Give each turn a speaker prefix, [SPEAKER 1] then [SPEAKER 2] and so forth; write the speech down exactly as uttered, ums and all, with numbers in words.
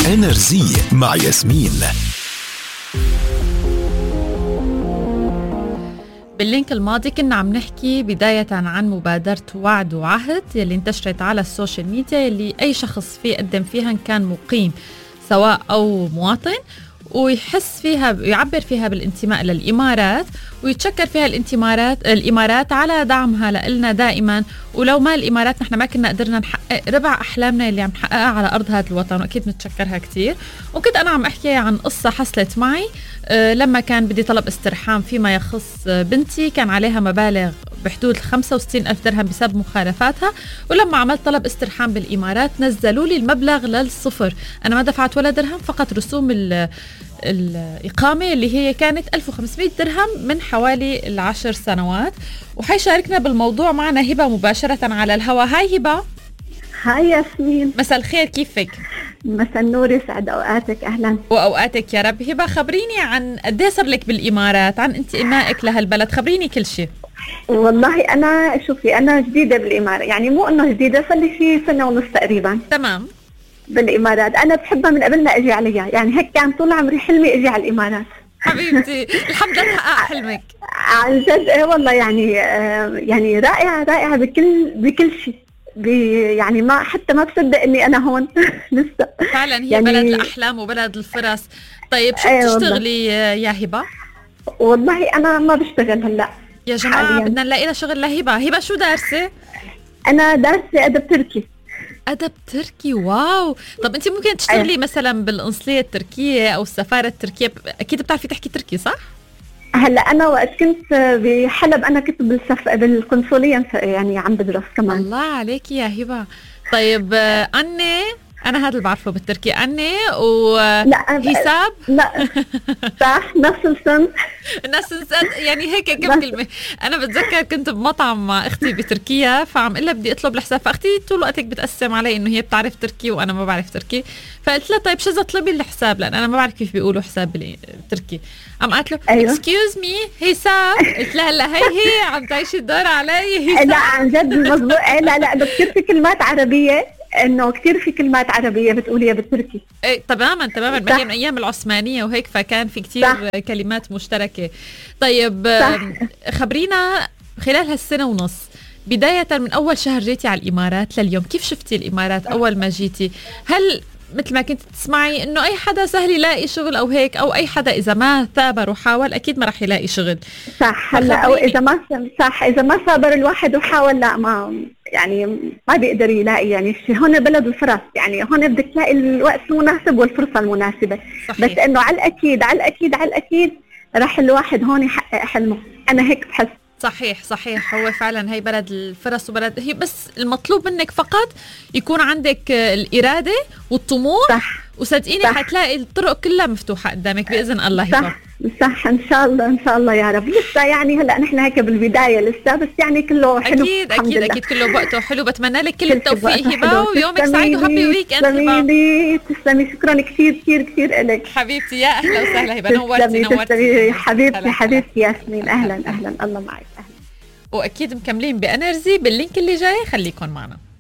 [SPEAKER 1] إنرجي مع ياسمين.
[SPEAKER 2] باللينك الماضي كنا عم نحكي بداية عن مبادرة وعد وعهد يلي انتشرت على السوشيال ميديا، يلي أي شخص فيه قدم فيها إن كان مقيم سواء أو مواطن، ويحس فيها يعبر فيها بالانتماء للإمارات، ويتشكر فيها الانتمارات الإمارات على دعمها لنا دائما. ولو ما الإمارات نحن ما كنا قدرنا نحقق ربع أحلامنا اللي عم نحققها على أرض هذا الوطن، وأكيد نتشكرها كتير. وكنت أنا عم أحكي عن قصة حصلت معي أه لما كان بدي طلب استرحام فيما يخص بنتي، كان عليها مبالغ بحدود خمسة وستين ألف درهم بسبب مخالفاتها، ولما عملت طلب استرحام بالإمارات نزلوا لي المبلغ للصفر. أنا ما دفعت ولا درهم، فقط رسوم الإقامة اللي هي كانت ألف وخمسمائة درهم من حوالي العشر سنوات. وحيشاركنا بالموضوع معنا هبة مباشرة على الهواء. هاي هبة.
[SPEAKER 3] هاي ياسمين،
[SPEAKER 2] مساء الخير، كيفك؟
[SPEAKER 3] مساء النور، يسعد أوقاتك. أهلا
[SPEAKER 2] وأوقاتك يا رب. هبة، خبريني عن قد ايه صار لك بالإمارات، عن انتمائك لهالبلد، خبريني كل شيء.
[SPEAKER 3] والله أنا شوفي أنا جديدة بالإمارات، يعني مو إنه جديدة، صار لي شي سنة ونص تقريبا.
[SPEAKER 2] تمام.
[SPEAKER 3] بالإمارات أنا بحبها من قبل ما أجي عليها، يعني هيك كان طول عمري حلمي أجي على الإمارات.
[SPEAKER 2] حبيبتي الحمد لله تحقق حلمك
[SPEAKER 3] عن جد. إيه والله، يعني آه يعني رائعة رائعة بكل بكل شيء، يعني ما حتى ما بصدق إني أنا هون لسه.
[SPEAKER 2] فعلا هي يعني بلد الأحلام وبلد الفرص. طيب شو
[SPEAKER 3] أيه
[SPEAKER 2] بتشتغلي يا هبة؟
[SPEAKER 3] والله أنا ما بشتغل هلا
[SPEAKER 2] يا جماعة، بدنا نلاقي لها شغل لهبة. هبة شو دارسة؟
[SPEAKER 3] أنا دارسة أدب تركي.
[SPEAKER 2] أدب تركي، واو. طب أنت ممكن تشتغلي أيه. مثلا بالقنصلية التركية أو السفارة التركية، أكيد بتعرفي تحكي تركي صح؟
[SPEAKER 3] هلا أنا وقت كنت بحلب أنا كنت بالسف... بالقنصلية يعني عم بدرس كمان.
[SPEAKER 2] الله عليك يا هبة. طيب أني أنا هذا اللي بعرفه بالتركي، أني وحساب.
[SPEAKER 3] لا صح، نفس السن
[SPEAKER 2] نفس السن، يعني هيك كم كلمة. أنا بتذكر كنت بمطعم مع أختي بتركيا، فعم إلا بدي أطلب الحساب، فأختي طول الوقت بتقسم علي إنه هي بتعرف تركي وأنا ما بعرف تركي، فقلت لها طيب شو اطلبي الحساب لأن أنا ما بعرف كيف بيقولوا حساب بالتركي. قام قالت له
[SPEAKER 3] أيوة.
[SPEAKER 2] excuse me حساب. قلت لها هلا هي هي عم تعيشي الدور علي حساب.
[SPEAKER 3] لا عن جد مظبوط. لا لا كثير في كلمات عربية، انه كثير في كلمات عربيه بتقوليها بالتركي.
[SPEAKER 2] ايه تماما تماما، ما هي من ايام العثمانيه وهيك، فكان في كثير كلمات مشتركه. طيب صح. خبرينا خلال هالسنه ونص، بدايه من اول شهر جيتي على الامارات لليوم، كيف شفتي الامارات اول ما جيتي؟ هل مثل ما كنت تسمعي انه اي حدا سهل يلاقي شغل او هيك، او اي حدا اذا ما ثابر وحاول اكيد ما راح يلاقي شغل؟
[SPEAKER 3] صح. هلا او اذا ما صح اذا ما ثابر الواحد وحاول، لا ما يعني ما بيقدر يلاقي. يعني هون بلد الفرص، يعني هون بدك تلاقي الوقت المناسب والفرصة المناسبة. صحيح. بس انه على الاكيد على الاكيد على الاكيد راح الواحد هون يحقق حلمه، انا هيك بحس.
[SPEAKER 2] صحيح صحيح، هو فعلا هي بلد الفرص وبلد، هي بس المطلوب منك فقط يكون عندك الإرادة والطموح. صح. وصدقيني صح. حتلاقي الطرق كلها مفتوحة قدامك بإذن الله.
[SPEAKER 3] صح صح، إن شاء الله إن شاء الله يا رب. لسه يعني هلا نحن هيك بالبداية لسه، بس يعني كله حلو.
[SPEAKER 2] أكيد أكيد أكيد كله بوقته حلو. بتمنى لك كل التوفيق هبة، ويومك سعيد وهابي ويك أند.
[SPEAKER 3] تسلمي تسلمي، شكرا كثير كثير كثير لك
[SPEAKER 2] حبيبتي. يا أهلا وسهلا هبة، نورتي
[SPEAKER 3] نورتي حبيبتي حبيبتي ياسمين. أهلا أهلا، الله معك. أهلا.
[SPEAKER 2] وأكيد مكملين بإنرجي باللينك اللي جاي، خليكن معنا.